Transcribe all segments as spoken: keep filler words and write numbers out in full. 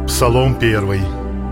Псалом первый.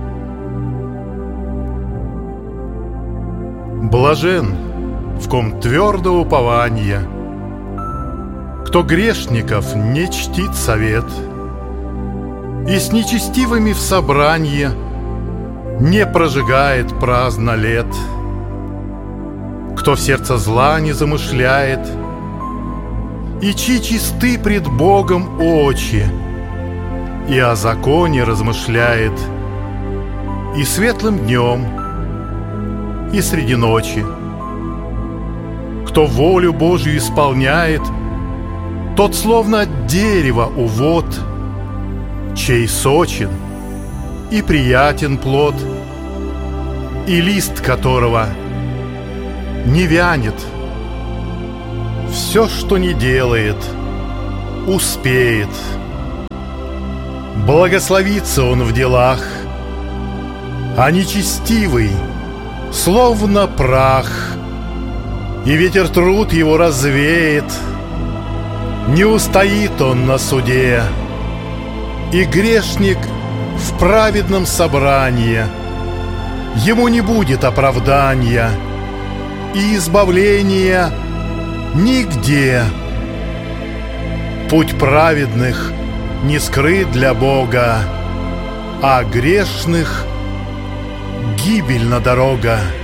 Блажен, в ком твердо упование, кто грешников не чтит совет и с нечестивыми в собранье не прожигает праздно лет, кто в сердце зла не замышляет и чьи чисты пред Богом очи, и о законе размышляет и светлым днем, и среди ночи. Кто волю Божью исполняет, тот словно дерево увод, чей сочен и приятен плод, и лист которого не вянет. Все, что не делает, успеет. Благословится он в делах, а нечестивый словно прах, и ветер труд его развеет. Не устоит он на суде, и грешник в праведном собрании. Ему не будет оправдания и избавления нигде. Путь праведных не скрыт для Бога, а грешных гибельна дорога.